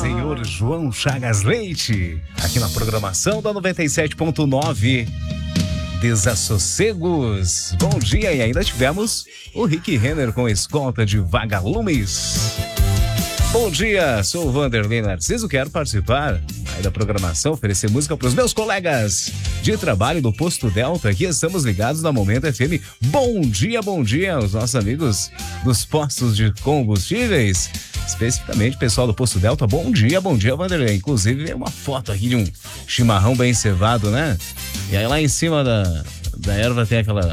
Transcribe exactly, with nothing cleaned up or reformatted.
senhor João Chagas Leite, aqui na programação da noventa e sete ponto nove. Desassossegos. Bom dia, e ainda tivemos o Rick Renner com escolta de Vagalumes. Bom dia, sou o Vanderlei Narciso, quero participar aí da programação, oferecer música para os meus colegas de trabalho do Posto Delta. Aqui estamos ligados na Momento F M. Bom dia, bom dia aos nossos amigos dos postos de combustíveis, especificamente pessoal do Posto Delta. Bom dia, bom dia, Vanderlei. Inclusive, é uma foto aqui de um chimarrão bem cevado, né? E aí lá em cima da, da erva tem aquela